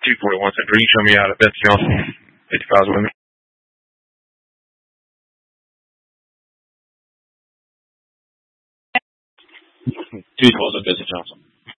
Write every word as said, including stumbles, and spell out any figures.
two forty-one Center. You show me out at Benson Johnson. fifty-five's with me. two twelve at Benson Johnson.